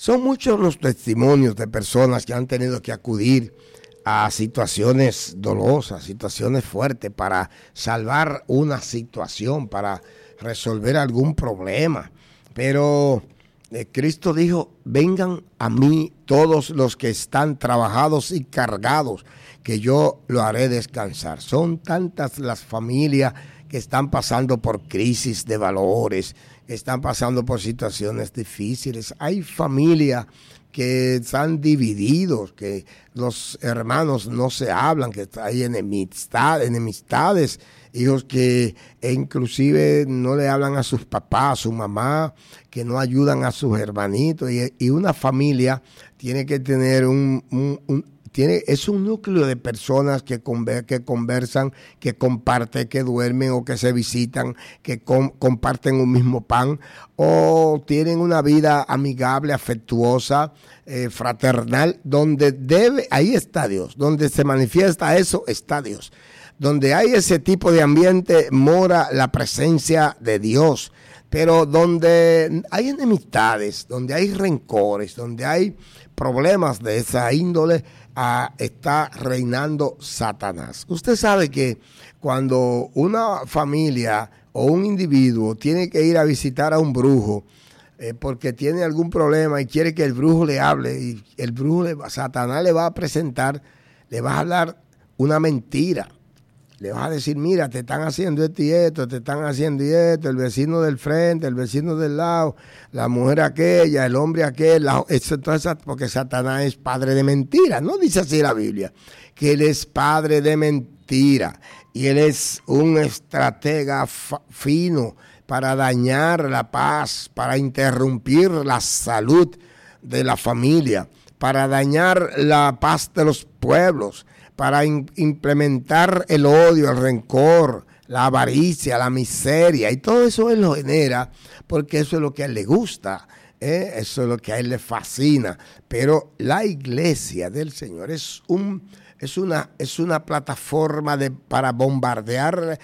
Son muchos los testimonios de personas que han tenido que acudir a situaciones dolorosas, situaciones fuertes para salvar una situación, para resolver algún problema. Pero Cristo dijo, vengan a mí todos los que están trabajados y cargados, que yo lo haré descansar. Son tantas las familias que están pasando por crisis de valores, están pasando por situaciones difíciles. Hay familias que están divididos, que los hermanos no se hablan, que hay enemistades, hijos que inclusive no le hablan a sus papás, a su mamá, que no ayudan a sus hermanitos, y una familia tiene que tener es un núcleo de personas que conversan, que comparten, que duermen o que se visitan, que comparten un mismo pan o tienen una vida amigable, afectuosa, fraternal, ahí está Dios, donde se manifiesta eso está Dios. Donde hay ese tipo de ambiente mora la presencia de Dios. Pero donde hay enemistades, donde hay rencores, donde hay problemas de esa índole, está reinando Satanás. Usted sabe que cuando una familia o un individuo tiene que ir a visitar a un brujo porque tiene algún problema y quiere que el brujo le hable, y el brujo, Satanás le va a presentar, le va a hablar una mentira. Le vas a decir, mira, te están haciendo esto y esto, te están haciendo y esto, el vecino del frente, el vecino del lado, la mujer aquella, el hombre aquel, porque Satanás es padre de mentira. No dice así la Biblia, que él es padre de mentira y él es un estratega fino para dañar la paz, para interrumpir la salud de la familia, para dañar la paz de los pueblos, para implementar el odio, el rencor, la avaricia, la miseria, y todo eso él lo genera porque eso es lo que a él le gusta, eso es lo que a él le fascina. Pero la iglesia del Señor es una plataforma para bombardear,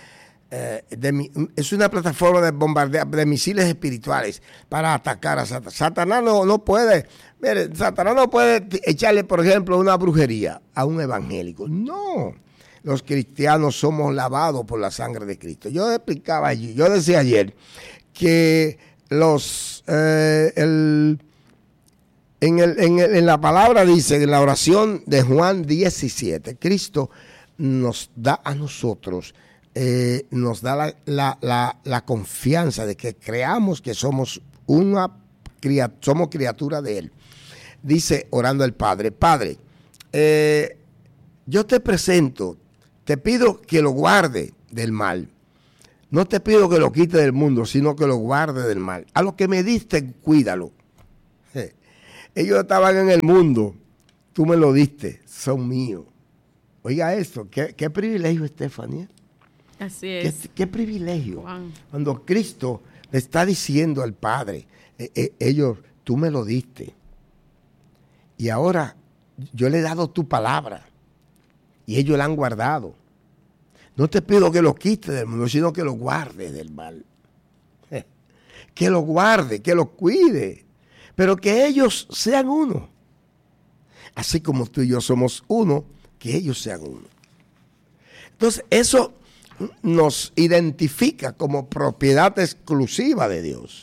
es una plataforma de bombardear de misiles espirituales para atacar a Satanás. Satanás no puede. Mire, Satanás no puede echarle, por ejemplo, una brujería a un evangélico. No, los cristianos somos lavados por la sangre de Cristo. Yo decía ayer que en la palabra dice, en la oración de Juan 17, Cristo nos da a nosotros, nos da la confianza de que creamos que somos somos criatura de Él. Dice, orando al Padre, Padre, yo te presento, te pido que lo guarde del mal. No te pido que lo quite del mundo, sino que lo guarde del mal. A lo que me diste, cuídalo. Ellos estaban en el mundo, tú me lo diste, son míos. Oiga esto, qué privilegio, Estefanía. Así es. Qué privilegio. Juan. Cuando Cristo le está diciendo al Padre, ellos, tú me lo diste. Y ahora yo le he dado tu palabra. Y ellos la han guardado. No te pido que lo quites del mundo, sino que lo guardes del mal. Que lo guarde, que lo cuide. Pero que ellos sean uno. Así como tú y yo somos uno, que ellos sean uno. Entonces, eso nos identifica como propiedad exclusiva de Dios.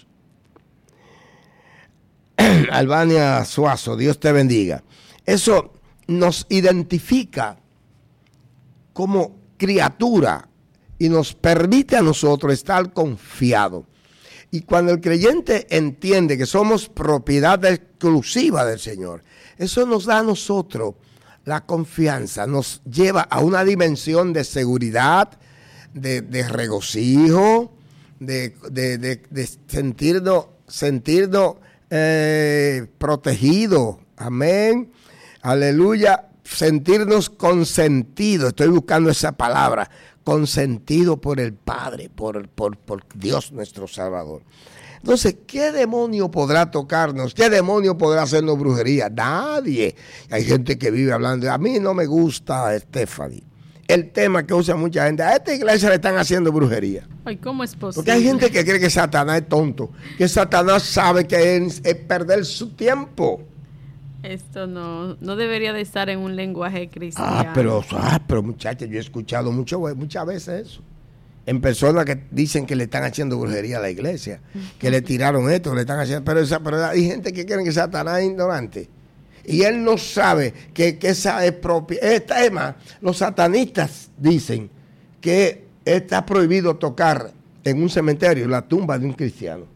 Albania Suazo, Dios te bendiga. Eso nos identifica como criatura y nos permite a nosotros estar confiados. Y cuando el creyente entiende que somos propiedad exclusiva del Señor, eso nos da a nosotros la confianza, nos lleva a una dimensión de seguridad, de regocijo, de sentirnos protegidos. Amén. Aleluya. Sentirnos consentidos. Estoy buscando esa palabra. Consentido por el Padre, por Dios nuestro Salvador. Entonces, ¿qué demonio podrá tocarnos? ¿Qué demonio podrá hacernos brujería? Nadie. Hay gente que vive hablando, a mí no me gusta Stephanie. el tema que usa mucha gente. A esta iglesia le están haciendo brujería. Ay, ¿cómo es posible? Porque hay gente que cree que Satanás es tonto, que Satanás sabe que es perder su tiempo. Esto no debería de estar en un lenguaje cristiano. Pero muchachos, yo he escuchado muchas veces eso. En personas que dicen que le están haciendo brujería a la iglesia, que le tiraron esto, que le están haciendo... Pero hay gente que cree que Satanás es ignorante. Y él no sabe que esa es propia... Es más, los satanistas dicen que está prohibido tocar en un cementerio la tumba de un cristiano.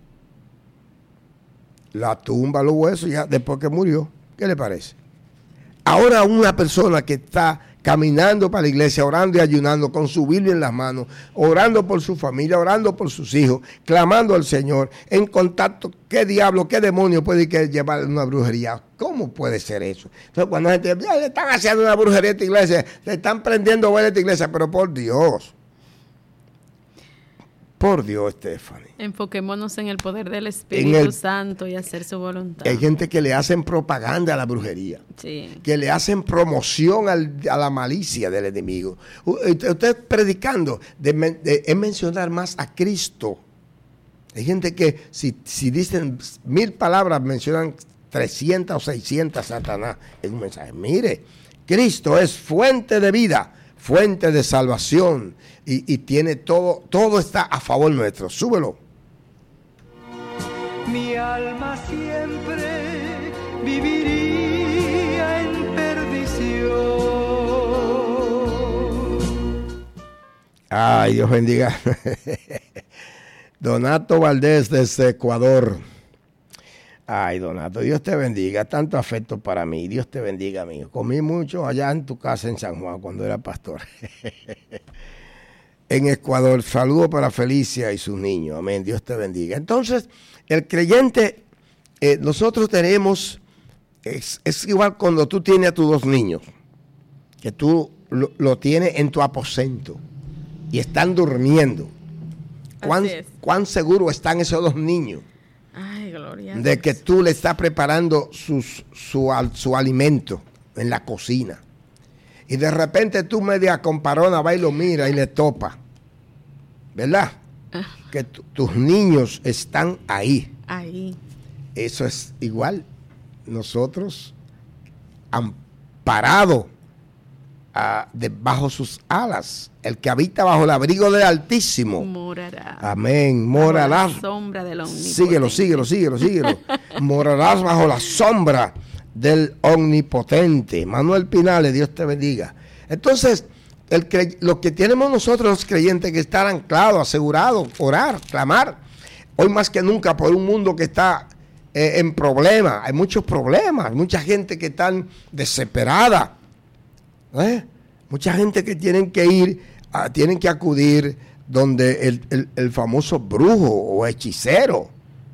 La tumba, los huesos, ya después que murió. ¿Qué le parece? Ahora una persona que está caminando para la iglesia, orando y ayunando con su Biblia en las manos, orando por su familia, orando por sus hijos, clamando al Señor, en contacto, ¿qué diablo, qué demonio puede llevar una brujería? ¿Cómo puede ser eso? Entonces cuando la gente dice, le están haciendo una brujería a esta iglesia, le están prendiendo a esta iglesia, pero por Dios, Stephanie. Enfoquémonos en el poder del Espíritu Santo y hacer su voluntad. Hay gente que le hacen propaganda a la brujería, sí, que le hacen promoción a la malicia del enemigo. Usted predicando es mencionar más a Cristo. Hay gente que si dicen 1000 palabras mencionan 300 o 600 a Satanás en un mensaje. Mire, Cristo es fuente de vida, fuente de salvación y tiene todo está a favor nuestro. Súbelo. Mi alma siempre viviría en perdición. Ay, Dios bendiga. Donato Valdés desde Ecuador. Ay, Donato, Dios te bendiga. Tanto afecto para mí. Dios te bendiga, amigo. Comí mucho allá en tu casa en San Juan cuando era pastor. En Ecuador, saludo para Felicia y sus niños. Amén. Dios te bendiga. Entonces, el creyente, nosotros tenemos, es igual cuando tú tienes a tus 2 niños, que tú lo tienes en tu aposento y están durmiendo. ¿Cuán seguro están esos 2 niños? Ay, gloria de que tú le estás preparando su alimento en la cocina? Y de repente tú media comparona va y lo mira y le topa. ¿Verdad? Que tus niños están ahí. Ahí. Eso es igual. Nosotros amparado debajo sus alas. El que habita bajo el abrigo del Altísimo morará. Amén. Morarás. Bajo la sombra del Omnipotente. Síguelo. Morarás bajo la sombra del Omnipotente. Manuel Pinales, Dios te bendiga. Entonces, lo que tenemos nosotros los creyentes que estar anclados, asegurados, orar, clamar, hoy más que nunca por un mundo que está en problemas, hay muchos problemas, mucha gente que está desesperada, mucha gente que tienen que acudir donde el famoso brujo o hechicero,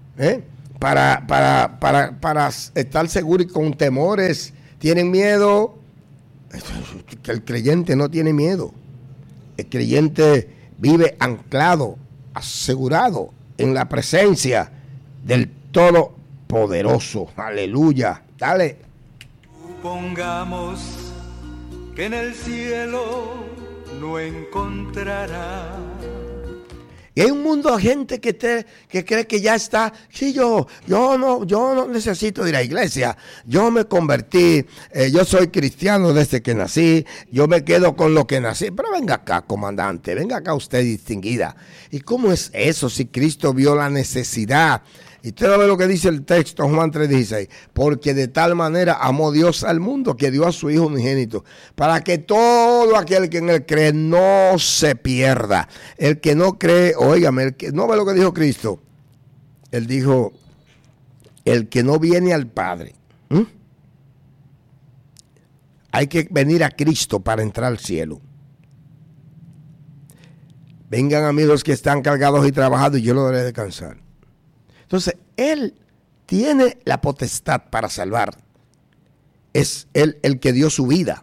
para estar seguro y con temores, tienen miedo. El creyente no tiene miedo. El creyente vive anclado, asegurado en la presencia del Todopoderoso. Aleluya. Dale. Supongamos que en el cielo no encontrará. Y hay un mundo de gente que cree que ya está. Sí, yo no necesito ir a la iglesia. Yo me convertí, yo soy cristiano desde que nací. Yo me quedo con lo que nací. Pero venga acá, comandante, venga acá usted distinguida. ¿Y cómo es eso si Cristo vio la necesidad? Y usted va a ver lo que dice el texto, Juan 3:16. Porque de tal manera amó Dios al mundo que dio a su Hijo unigénito, para que todo aquel que en él cree no se pierda. El que no cree, óigame, el que no ve lo que dijo Cristo. Él dijo, el que no viene al Padre. Hay que venir a Cristo para entrar al cielo. Vengan amigos que están cargados y trabajados y yo lo haré descansar. Entonces, Él tiene la potestad para salvar. Es Él el que dio su vida.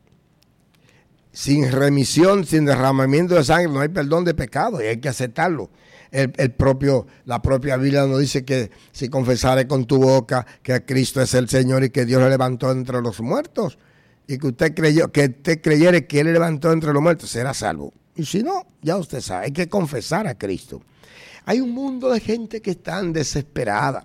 Sin remisión, sin derramamiento de sangre, no hay perdón de pecado y hay que aceptarlo. La propia Biblia nos dice que si confesares con tu boca que Cristo es el Señor y que Dios le levantó entre los muertos, y que usted creyere que Él levantó entre los muertos, será salvo. Y si no, ya usted sabe, hay que confesar a Cristo. Hay un mundo de gente que están desesperada,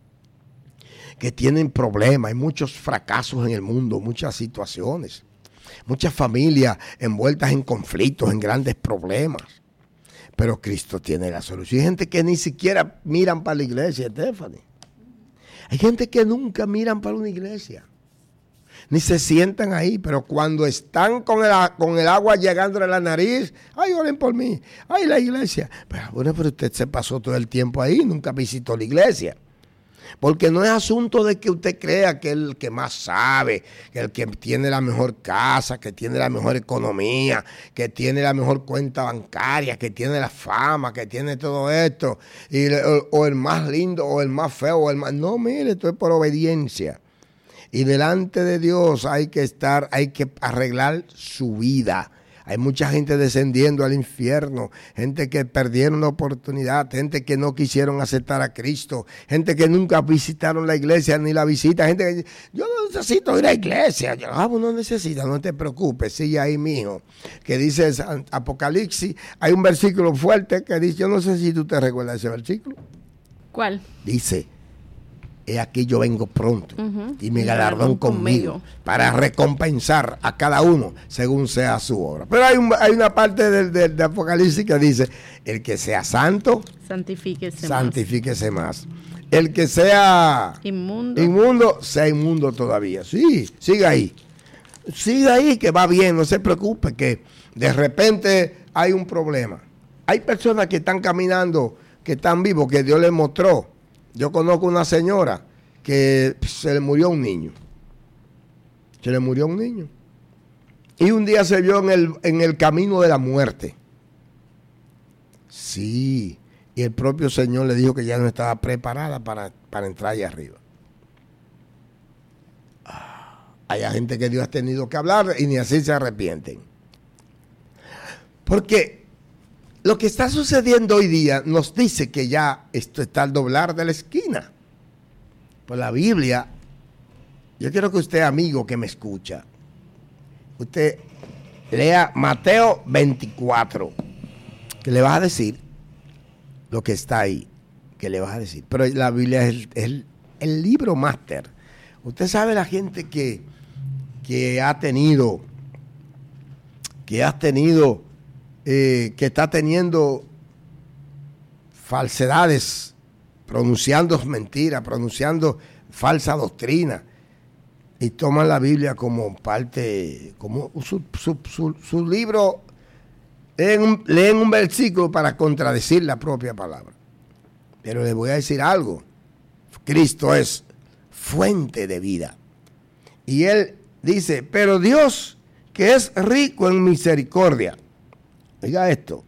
que tienen problemas, hay muchos fracasos en el mundo, muchas situaciones, muchas familias envueltas en conflictos, en grandes problemas. Pero Cristo tiene la solución. Hay gente que ni siquiera miran para la iglesia, Stephanie. Hay gente que nunca miran para una iglesia, ni se sientan ahí, pero cuando están con el agua llegando a la nariz, ay, oren por mí, ay, la iglesia. Pero usted se pasó todo el tiempo ahí, nunca visitó la iglesia. Porque no es asunto de que usted crea que es el que más sabe, que el que tiene la mejor casa, que tiene la mejor economía, que tiene la mejor cuenta bancaria, que tiene la fama, que tiene todo esto, o el más lindo, o el más feo, o el más... No, mire, esto es por obediencia. Y delante de Dios hay que arreglar su vida. Hay mucha gente descendiendo al infierno, gente que perdieron la oportunidad, gente que no quisieron aceptar a Cristo, gente que nunca visitaron la iglesia ni la visita, gente que dice, yo no necesito ir a la iglesia. No necesita, no te preocupes, sigue ahí, mijo. Que dice Apocalipsis, hay un versículo fuerte que dice, yo no sé si tú te recuerdas ese versículo. ¿Cuál? Dice, he aquí yo vengo pronto, y mi galardón conmigo, para recompensar a cada uno según sea su obra. Pero hay una parte de Apocalipsis que dice, el que sea santo, santifíquese más. El que sea inmundo, sea inmundo todavía. Sí, siga ahí. Siga ahí que va bien, no se preocupe que de repente hay un problema. Hay personas que están caminando, que están vivos, que Dios les mostró. Yo conozco una señora que se le murió un niño. Se le murió un niño. Y un día se vio en el camino de la muerte. Sí. Y el propio Señor le dijo que ya no estaba preparada para entrar allá arriba. Hay gente que Dios ha tenido que hablar y ni así se arrepienten. Porque lo que está sucediendo hoy día nos dice que ya esto está al doblar de la esquina. Pues la Biblia, yo quiero que usted, amigo que me escucha, usted lea Mateo 24, que le vas a decir lo que está ahí, que le vas a decir. Pero la Biblia es el libro máster. Usted sabe la gente que está teniendo falsedades, pronunciando mentiras, pronunciando falsa doctrina, y toman la Biblia como parte, como su libro, leen un versículo para contradecir la propia palabra. Pero les voy a decir algo, Cristo es fuente de vida. Y Él dice, pero Dios, que es rico en misericordia, oiga esto.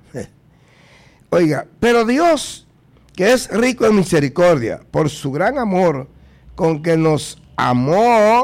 Oiga, pero Dios, que es rico en misericordia, por su gran amor con que nos amó,